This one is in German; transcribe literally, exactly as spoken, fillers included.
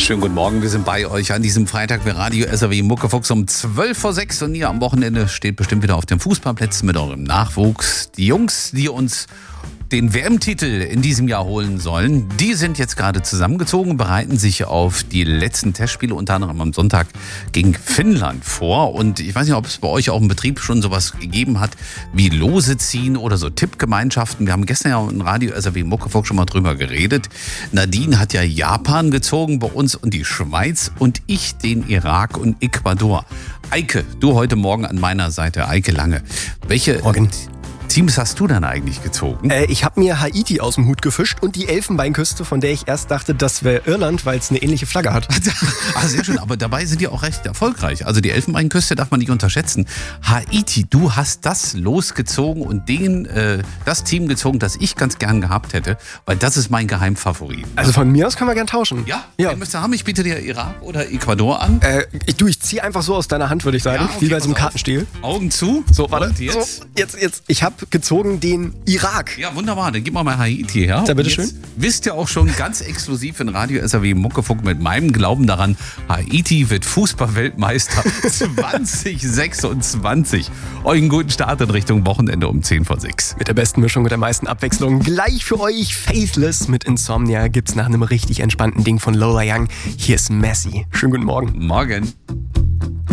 Schönen guten Morgen, wir sind bei euch an diesem Freitag bei Radio S R W Muckefuchs um zwölf vor sechs und ihr am Wochenende steht bestimmt wieder auf den Fußballplätzen mit eurem Nachwuchs. Die Jungs, die uns den W M-Titel in diesem Jahr holen sollen, die sind jetzt gerade zusammengezogen, bereiten sich auf die letzten Testspiele, unter anderem am Sonntag gegen Finnland vor. Und ich weiß nicht, ob es bei euch auch im Betrieb schon sowas gegeben hat, wie Lose ziehen oder so Tippgemeinschaften. Wir haben gestern ja in Radio S R W Muckefuchs schon mal drüber geredet. Nadine hat ja Japan gezogen bei uns und die Schweiz und ich den Irak und Ecuador. Eike, du heute Morgen an meiner Seite, Eike Lange. Welche Morgen. Teams hast du dann eigentlich gezogen? Äh, ich habe mir Haiti aus dem Hut gefischt und die Elfenbeinküste, von der ich erst dachte, das wäre Irland, weil es eine ähnliche Flagge hat. Ah, sehr schön, aber dabei sind die auch recht erfolgreich. Also die Elfenbeinküste darf man nicht unterschätzen. Haiti, du hast das losgezogen und den, äh, das Team gezogen, das ich ganz gern gehabt hätte, weil das ist mein Geheimfavorit. Also von mir aus können wir gern tauschen. Ja? Ja. Wen müsst ihr haben? Ich biete dir Irak oder Ecuador an. Äh, ich, du, ich zieh einfach so aus deiner Hand, würde ich sagen, Ja, okay, wie bei so einem pass auf. Kartenspiel. Augen zu. So, warte. Und jetzt? So, jetzt, jetzt. Ich habe gezogen den Irak. Ja, wunderbar. Dann gib mal mal Haiti her. Ja, Und bitteschön. jetzt wisst ihr auch schon ganz exklusiv in Radio S R W Muckefuck mit meinem Glauben daran, Haiti wird Fußballweltmeister zwanzig sechsundzwanzig. Euch einen guten Start in Richtung Wochenende um zehn vor sechs. Mit der besten Mischung und der meisten Abwechslung. Gleich für euch Faithless mit Insomnia gibt's nach einem richtig entspannten Ding von Lola Young. Hier ist Messi. Schönen guten Morgen. Morgen.